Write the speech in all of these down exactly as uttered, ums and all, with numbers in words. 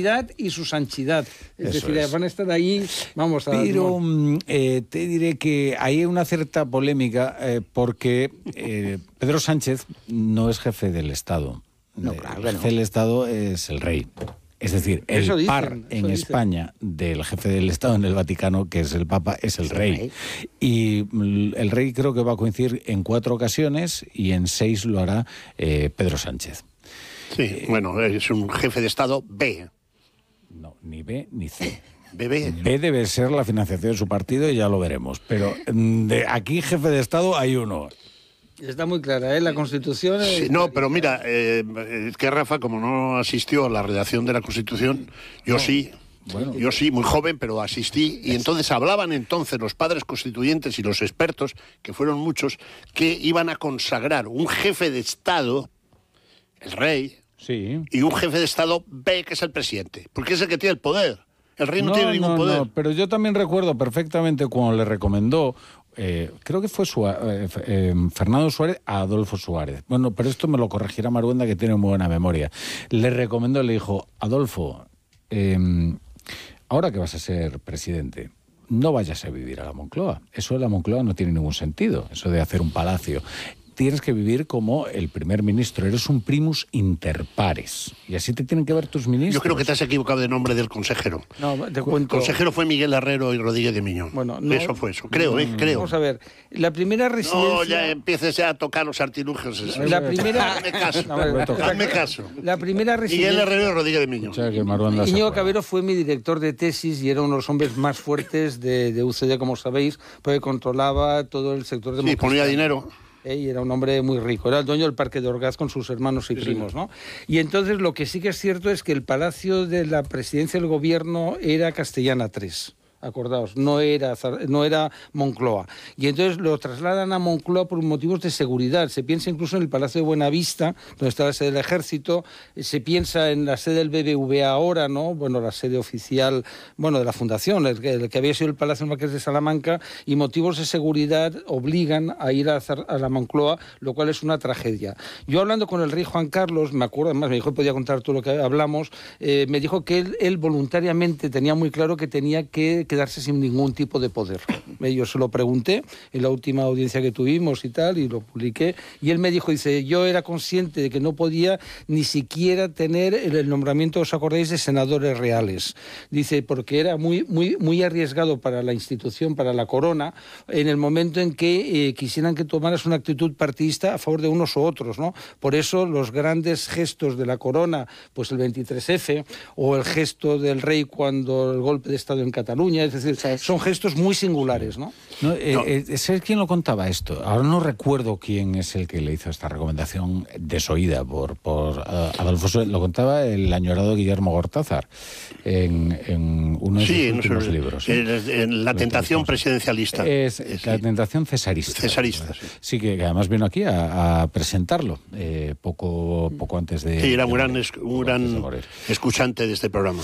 santidad y su sanchidad. Es Eso decir, es. van a estar ahí, vamos a... Pero eh, te diré que hay una cierta polémica eh, porque eh, Pedro Sánchez no es jefe del Estado. No, claro que El no. jefe del Estado es el rey. Es decir, el Eso dicen, par eso en dicen. España del jefe del Estado en el Vaticano, que es el Papa, es el Es el rey. rey. Y mm, el rey creo que va a coincidir en cuatro ocasiones y en seis lo hará eh, Pedro Sánchez. Sí, bueno, es un jefe de Estado B. No, ni B ni C. Bebé. B debe ser la financiación de su partido y ya lo veremos. Pero mm, de aquí jefe de Estado hay uno. Está muy clara, ¿eh? La Constitución... es- Sí, no, pero mira, eh, es que Rafa, como no asistió a la redacción de la Constitución, yo sí, bueno. yo sí, muy joven, pero asistí, y entonces hablaban entonces los padres constituyentes y los expertos, que fueron muchos, que iban a consagrar un jefe de Estado, el rey, Sí. y un jefe de Estado B, que es el presidente, porque es el que tiene el poder. El rey no, tiene ningún no, poder. No, pero yo también recuerdo perfectamente cuando le recomendó, eh, creo que fue Sua- eh, eh, Fernando Suárez a Adolfo Suárez. Bueno, pero esto me lo corregirá Maruenda, que tiene muy buena memoria. Le recomendó, le dijo, Adolfo, eh, ahora que vas a ser presidente, no vayas a vivir a la Moncloa. Eso de la Moncloa no tiene ningún sentido, eso de hacer un palacio. Tienes que vivir como el primer ministro, eres un primus inter pares. Y así te tienen que ver tus ministros. Yo creo que te has equivocado de nombre del consejero. No, te El cuento... consejero fue Miguel Herrero y Rodríguez de Miñón. Bueno, no- eso fue eso, creo, ¿eh? Creo. Vamos a ver, la primera residencia... No, ya empieces ya a tocar los artilugios. esos. La primera... Hazme caso, No, a ver, hazme caso. La primera Miguel residencia... Herrero y Rodríguez de Miñón. O sea, que Maruenda se Íñigo acuerda. Cabero fue mi director de tesis y era uno de los hombres más fuertes de, de U C D, como sabéis, porque controlaba todo el sector de Sí, ponía dinero. ¿eh? Y era un hombre muy rico, era el dueño del Parque de Orgaz con sus hermanos y Sí, primos, ¿no? Y entonces lo que sí que es cierto es que el palacio de la presidencia del gobierno era Castellana tres. Acordaos, no era, Zar- no era Moncloa. Y entonces lo trasladan a Moncloa por motivos de seguridad. Se piensa incluso en el Palacio de Buenavista, donde está la sede del Ejército. Se piensa en la sede del B B V A ahora, ¿no? Bueno, la sede oficial, bueno, de la Fundación, el que, el que había sido el Palacio Marqués de Salamanca, y motivos de seguridad obligan a ir a, Zar- a la Moncloa, lo cual es una tragedia. Yo hablando con el rey Juan Carlos, me acuerdo, además me dijo que podía contar todo lo que hablamos, eh, me dijo que él, él voluntariamente tenía muy claro que tenía que quedarse sin ningún tipo de poder. Yo se lo pregunté en la última audiencia que tuvimos y tal, y lo publiqué, y él me dijo, dice, yo era consciente de que no podía ni siquiera tener el, el nombramiento, ¿os acordáis?, de senadores reales. Dice, porque era muy, muy, muy arriesgado para la institución, para la corona, en el momento en que eh, quisieran que tomaras una actitud partidista a favor de unos u otros, ¿no? Por eso los grandes gestos de la corona, pues el veintitrés efe, o el gesto del rey cuando el golpe de Estado en Cataluña, es decir, son gestos muy singulares, ¿no? No, eh, eh, ¿sabes quién lo contaba esto? Ahora no recuerdo quién es el que le hizo esta recomendación desoída por, por uh, Adolfo Suárez. Lo contaba el añorado Guillermo Gortázar en, en uno de sus Sí, en, últimos esos- libros. en- ¿eh? en la tentación presidencialista. Es Eh, la sí. tentación cesarista. Cesarista, sí. Sí, que, que además vino aquí a, a presentarlo eh, poco, poco antes de... Sí, era de un gran, morir, es- poco un antes de gran morir. escuchante de este programa.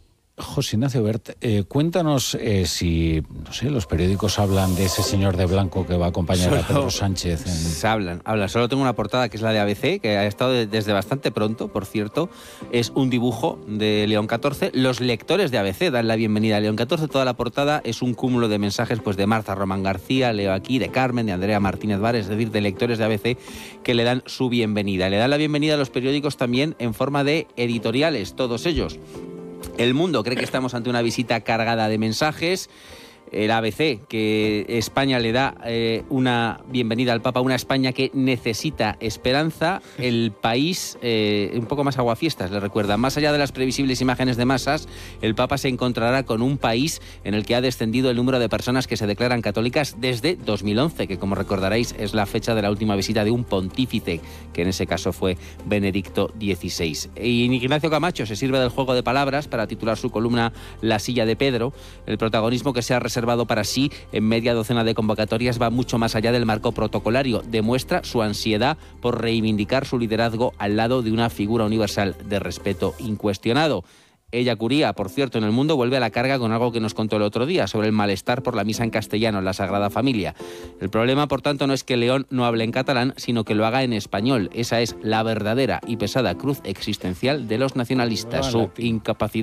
José Ignacio Bert, eh, cuéntanos eh, si, no sé, los periódicos hablan de ese señor de blanco que va a acompañar a Pedro Sánchez. En... Se hablan, hablan. Solo tengo una portada que es la de A B C, que ha estado de- desde bastante pronto, por cierto. Es un dibujo de León catorce. Los lectores de A B C dan la bienvenida a León catorce. Toda la portada es un cúmulo de mensajes pues de Marta Román García, Leo aquí, de Carmen, de Andrea Martínez Vares, es decir, de lectores de A B C que le dan su bienvenida. Le dan la bienvenida a los periódicos también en forma de editoriales, todos ellos. El Mundo cree que estamos ante una visita cargada de mensajes. El A B C, que España le da eh, una bienvenida al Papa, una España que necesita esperanza. El País, eh, un poco más aguafiestas, le recuerda. Más allá de las previsibles imágenes de masas, el Papa se encontrará con un país en el que ha descendido el número de personas que se declaran católicas desde dos mil once, que como recordaréis es la fecha de la última visita de un pontífice, que en ese caso fue Benedicto dieciséis. Y Ignacio Camacho se sirve del juego de palabras para titular su columna La silla de Pedro. El protagonismo que se ha reservado para sí en media docena de convocatorias va mucho más allá del marco protocolario. Demuestra su ansiedad por reivindicar su liderazgo al lado de una figura universal de respeto incuestionado. Ella Curía, por cierto, en El Mundo vuelve a la carga con algo que nos contó el otro día sobre el malestar por la misa en castellano en la Sagrada Familia. El problema, por tanto, no es que León no hable en catalán, sino que lo haga en español. Esa es la verdadera y pesada cruz existencial de los nacionalistas, su incapacidad